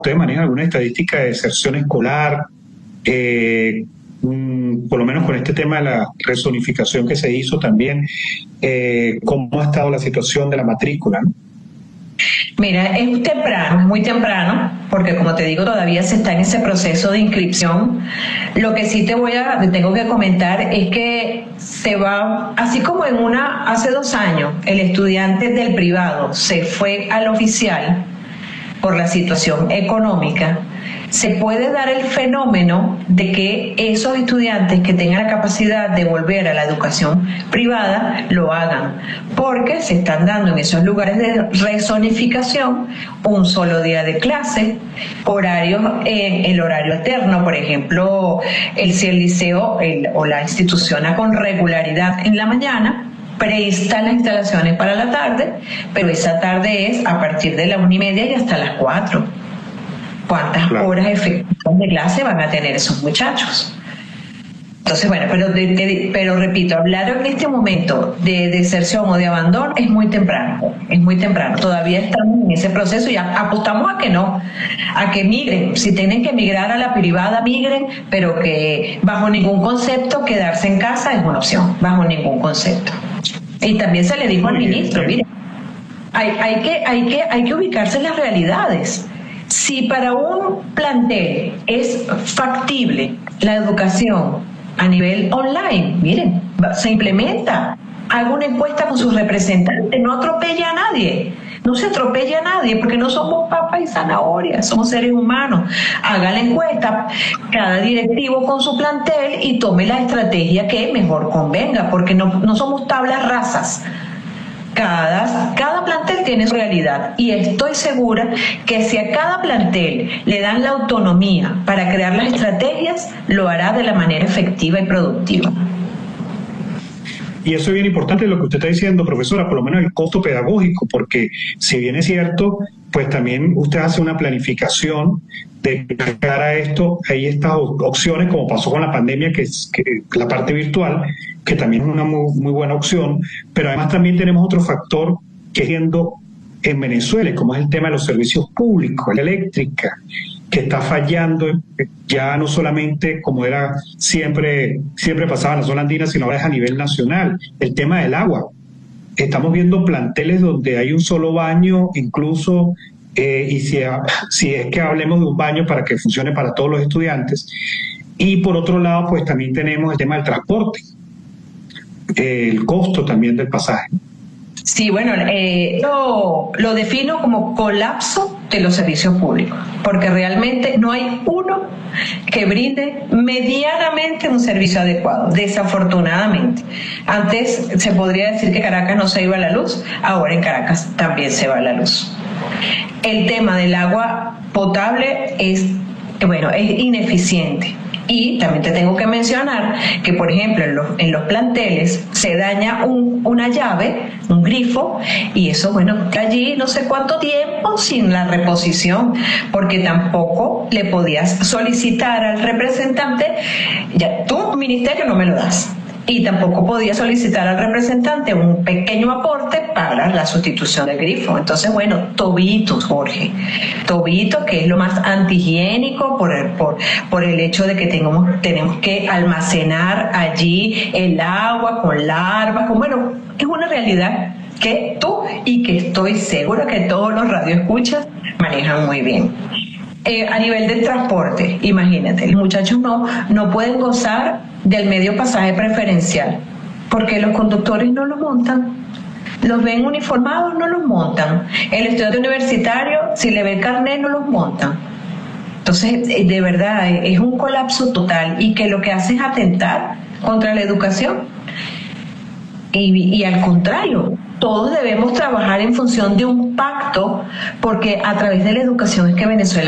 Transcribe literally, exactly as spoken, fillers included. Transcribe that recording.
¿ustedes manejan alguna estadística de deserción escolar? Eh, mm, por lo menos con este tema de la rezonificación que se hizo también, eh, ¿cómo ha estado la situación de la matrícula, ¿no? Mira, es temprano, es muy temprano, porque como te digo, todavía se está en ese proceso de inscripción. Lo que sí te voy a, te tengo que comentar es que se va, así como en una, hace dos años, el estudiante del privado se fue al oficial por la situación económica, se puede dar el fenómeno de que esos estudiantes que tengan la capacidad de volver a la educación privada lo hagan, porque se están dando en esos lugares de rezonificación un solo día de clase, horarios en el horario alterno, por ejemplo, el, si el liceo el, o la institución con regularidad en la mañana, presta las instalaciones para la tarde, pero esa tarde es a partir de la una y media y hasta las cuatro. ¿Cuántas claro. horas efectivas de clase van a tener esos muchachos? Entonces, bueno, pero, de, de, pero repito, hablar en este momento de deserción o de abandono es muy temprano, es muy temprano. Todavía estamos en ese proceso y apostamos a que no, a que migren. Si tienen que migrar a la privada, migren, pero que bajo ningún concepto quedarse en casa es una opción, bajo ningún concepto. Y también se le dijo al ministro, mire, hay, hay, que, hay, que, hay que ubicarse en las realidades. Si para un plantel es factible la educación a nivel online, miren, se implementa, haga una encuesta con sus representantes, no atropella a nadie, no se atropella a nadie, porque no somos papas y zanahorias, somos seres humanos. Haga la encuesta, cada directivo con su plantel y tome la estrategia que mejor convenga, porque no, no somos tablas rasas. Cada, cada plantel tiene su realidad y estoy segura que si a cada plantel le dan la autonomía para crear las estrategias, lo hará de la manera efectiva y productiva. Y eso es bien importante lo que usted está diciendo, profesora, por lo menos el costo pedagógico, porque si bien es cierto, pues también usted hace una planificación de cara a esto, hay estas opciones, como pasó con la pandemia, que es que la parte virtual, que también es una muy, muy buena opción, pero además también tenemos otro factor que siendo en Venezuela, como es el tema de los servicios públicos, la eléctrica, que está fallando ya no solamente como era siempre, siempre pasaba en la zona andina, sino ahora es a nivel nacional. El tema del agua. Estamos viendo planteles donde hay un solo baño, incluso, eh, y si, si es que hablemos de un baño para que funcione para todos los estudiantes. Y por otro lado, pues también tenemos el tema del transporte, eh, el costo también del pasaje. Sí, bueno, eh, lo, lo defino como colapso de los servicios públicos, porque realmente no hay uno que brinde medianamente un servicio adecuado, desafortunadamente. Antes se podría decir que Caracas no se iba a la luz, ahora en Caracas también se va a la luz. El tema del agua potable es, bueno, es ineficiente. Y también te tengo que mencionar que, por ejemplo, en los, en los planteles se daña un, una llave, un grifo, y eso, bueno, allí no sé cuánto tiempo sin la reposición, porque tampoco le podías solicitar al representante, ya tú, ministerio, no me lo das. Y tampoco podía solicitar al representante un pequeño aporte para la sustitución del grifo. Entonces, bueno, tobitos, Jorge. Tobitos, que es lo más antihigiénico por el, por, por el hecho de que tengamos, tenemos que almacenar allí el agua con larvas. Con, bueno, es una realidad que tú y que estoy segura que todos los radioescuchas manejan muy bien. Eh, a nivel del transporte, imagínate, los muchachos no, no pueden gozar del medio pasaje preferencial porque los conductores no los montan, los ven uniformados, no los montan. El estudiante universitario, si le ve el carnet, no los montan. Entonces, de verdad, es un colapso total y que lo que hace es atentar contra la educación. Y, y al contrario, todos debemos trabajar en función de un pacto, porque a través de la educación es que Venezuela